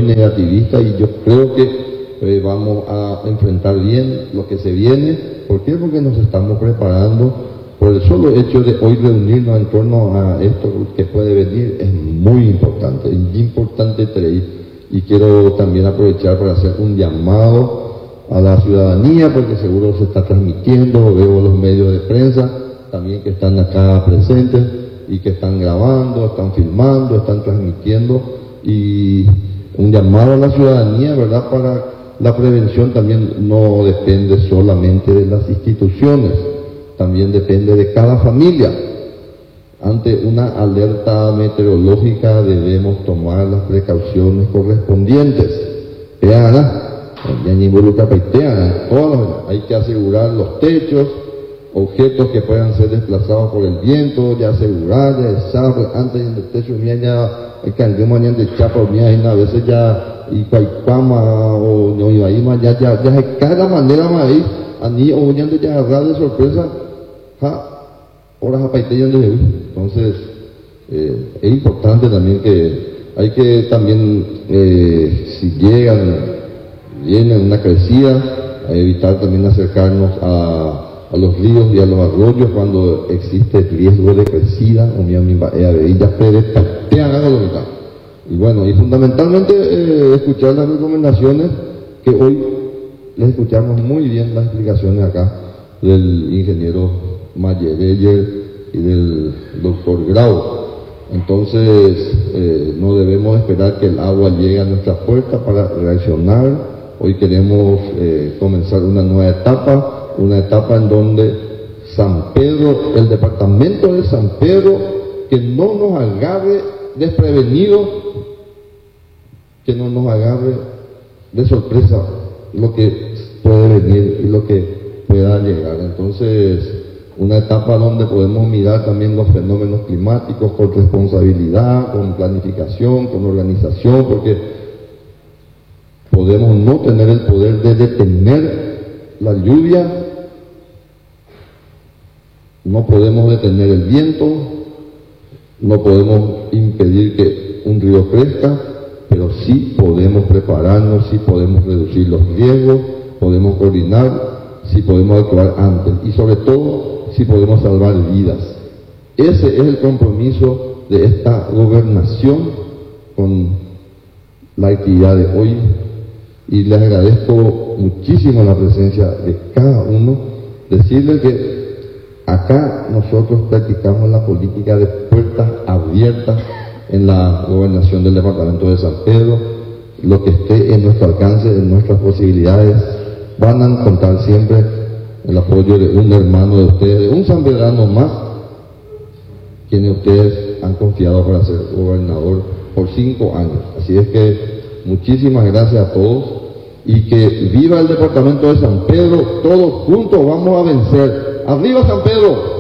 negativista, y yo creo que vamos a enfrentar bien lo que se viene. ¿Por qué? Porque nos estamos preparando. Por el solo hecho de hoy reunirnos en torno a esto que puede venir es muy importante y quiero también aprovechar para hacer un llamado a la ciudadanía, porque seguro se está transmitiendo, veo los medios de prensa también que están acá presentes y que están grabando, están filmando, están transmitiendo, y un llamado a la ciudadanía, ¿verdad? Para la prevención también no depende solamente de las instituciones, también depende de cada familia. Ante una alerta meteorológica debemos tomar las precauciones correspondientes. Hay que asegurar los techos, objetos que puedan ser desplazados por el viento, ya asegurar, antes en el techo ya el cangre mañana de chapa a veces ya y cuaicama o no iba ahí más ya cada manera más ahí ani o ya agarrar de sorpresa horas a paitear. Entonces es importante también que hay que también si viene una crecida, a evitar también acercarnos a los ríos y a los arroyos cuando existe riesgo de crecida y bueno, y fundamentalmente escuchar las recomendaciones que hoy les escuchamos muy bien, las explicaciones acá del ingeniero Mayereyer y del doctor Grau. Entonces no debemos esperar que el agua llegue a nuestra puerta para reaccionar. Hoy queremos comenzar una nueva etapa en donde San Pedro, el departamento de San Pedro, que no nos agarre desprevenidos, que no nos agarre de sorpresa lo que puede venir y lo que pueda llegar. Entonces, una etapa donde podemos mirar también los fenómenos climáticos con responsabilidad, con planificación, con organización, porque podemos no tener el poder de detener la lluvia, no podemos detener el viento, no podemos impedir que un río crezca, pero sí podemos prepararnos, sí podemos reducir los riesgos, podemos coordinar, sí podemos actuar antes y sobre todo sí podemos salvar vidas. Ese es el compromiso de esta gobernación con la actividad de hoy, y les agradezco muchísimo la presencia de cada uno. Decirles que acá nosotros practicamos la política de puertas abiertas en la gobernación del departamento de San Pedro. Lo que esté en nuestro alcance, en nuestras posibilidades, van a encontrar siempre el apoyo de un hermano de ustedes, de un sanpedrano más, quienes ustedes han confiado para ser gobernador por 5 años. Así es que muchísimas gracias a todos y que viva el departamento de San Pedro. Todos juntos vamos a vencer. ¡Arriba San Pedro!